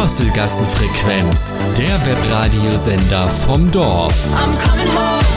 Drosselgassenfrequenz, der Webradiosender vom Dorf. I'm coming home.